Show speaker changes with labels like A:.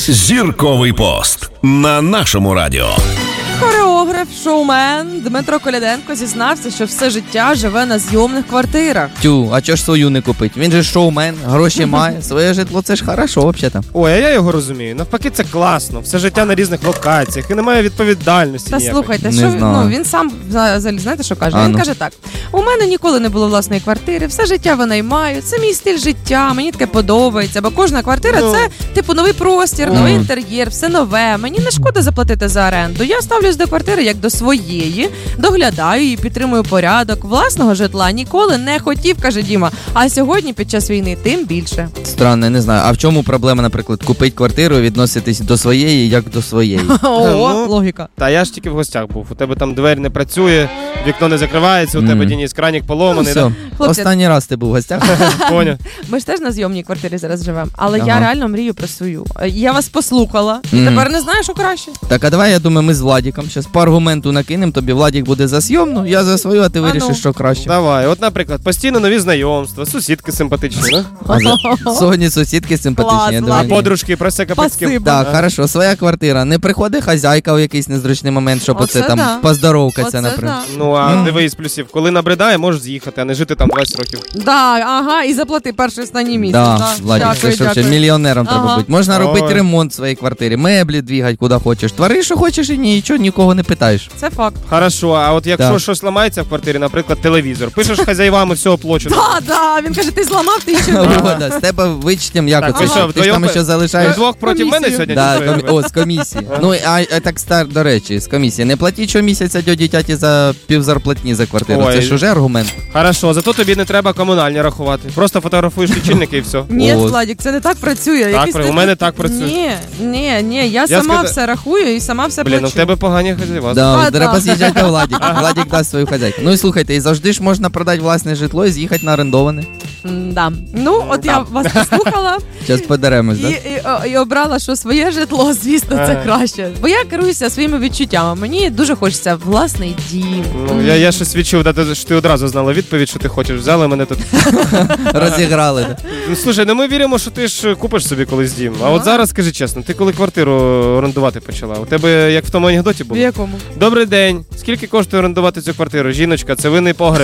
A: Зірковий пост на нашому радіо.
B: Хореограф, шоумен Дмитро Коляденко зізнався, що все життя живе на зйомних квартирах.
C: Тю, а чого ж свою не купить? Він же шоумен, гроші має, своє житло це ж хорошо, взагалі-то.
D: Ой, а я його розумію. Навпаки, це класно. Все життя на різних локаціях і немає відповідальності
B: Та
D: ніякої.
B: слухайте,
C: Не знаю.
B: він сам взагалі, знаєте, що каже? Він каже так: у мене ніколи не було власної квартири, все життя винаймаю, це мій стиль життя, мені таке подобається, бо кожна квартира це типу новий простір, новий інтер'єр, все нове. Мені не шкода заплатити за оренду. Я ставлюсь до квартири як до своєї, доглядаю її, підтримую порядок. Власного житла ніколи не хотів, каже Діма. А сьогодні під час війни тим більше.
C: Странно, не знаю. А в чому проблема, наприклад, купити квартиру і відноситись до своєї, як до своєї?
B: О, логіка.
D: Та я ж тільки в гостях був. У тебе там двері не працює, вікно не закривається, у тебе Дініс краник поломаний.
C: Все,
B: Хлопці,
C: останній раз ти був в гостях.
D: Поняв.
B: ми ж теж на зйомній квартирі зараз живемо, але я
C: Ага.
B: реально мрію про свою. Я вас послухала, і тепер не знаю, що краще.
C: Так, а давай, я думаю, ми з Владіком зараз по аргументу накинемо, тобі Владік буде за зйомну, я за свою, а ти вирішиш, що краще.
D: Давай, от, наприклад, постійно нові знайомства, сусідки симпатичні, ну?
C: Сьогодні сусідки симпатичні,
B: Клас,
C: я
D: А
C: думаю. ні.
D: подружки проси капецьким.
B: Спасибо.
C: Так, хорошо, своя квартира. Не приходить хазяйка в якийсь незручний момент, щоб
B: Оце
C: оце там
B: да.
C: поздоровкатися,
B: Оце
C: наприклад.
B: да.
D: Ну, а дивись плюсів. Коли набридає, можеш з'їхати, а не жити там 20 років.
B: Да, ага, і заплати перший останній місяць.
C: Да, Владик,
B: Дякую,
C: це що ще
B: дякую.
C: мільйонером треба
B: Ага.
C: бути. Можна
D: Ой.
C: робити ремонт в своїй квартирі, меблі двігати куди хочеш. Твори, що хочеш, і нічого, нікого не питаєш.
B: Це факт.
D: Хорошо, а от якщо
C: Так.
D: щось ламається в квартирі, наприклад, телевізор, пишеш хазяївами, все оплачено.
B: Да, він каже, ти зламав, ти ще
C: О, з тебе вичтем, як
D: Так,
C: оце,
D: ви що,
C: ти ж там
D: вдвоєм-
C: ще
D: Ви
C: залишаєш.
D: двох проти мене
B: комісію.
D: сьогодні?
C: Да,
D: чи що я роблю?
C: з комісії. Ну, а так, до речі, з комісії. Не платіть щомісяця дяді тяті за півзарплатні за квартиру.
D: Ой.
C: Це ж уже аргумент.
D: Хорошо, зато тобі не треба комунальні рахувати. Просто фотографуєш лічильники і все.
B: Ні,
C: О.
B: Владик, це не так працює. Якийсь
D: у мене так працює.
B: Ні, я сама
D: сказав-
B: все рахую і сама все
D: Блін, ну
B: плачу.
D: в тебе погані хазяїва.
C: Да, треба
B: да.
C: з'їжджати до Владіка. Владік дасть свою хазяйку. Ну і слухайте, і завжди ж можна продати власне житло і з'їхати на орендоване.
B: Да. Ну, от я вас послухала
C: Зараз подеремось,
B: і,
C: так?
B: і обрала, що своє житло, звісно, це
D: Ага.
B: краще. Бо я керуюся своїми відчуттями. Мені дуже хочеться власний дім.
D: Ну, я щось відчув, що ти одразу знала відповідь, що ти хочеш. Взяли мене тут.
C: Розіграли. Да?
D: Ну, слушай, ну ми віримо, що ти ж купиш собі колись дім. А от зараз скажи чесно, ти коли квартиру орендувати почала? У тебе як в тому анекдоті
B: В
D: було?
B: якому?
D: Добрий день. Скільки коштує орендувати цю квартиру? Жіночка, це винний погреб.